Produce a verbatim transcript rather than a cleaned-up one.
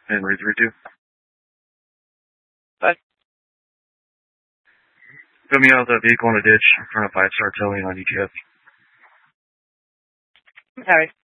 And read three two. Bye. Put me out of that vehicle in a ditch in front of five star towing on E T F. Alright.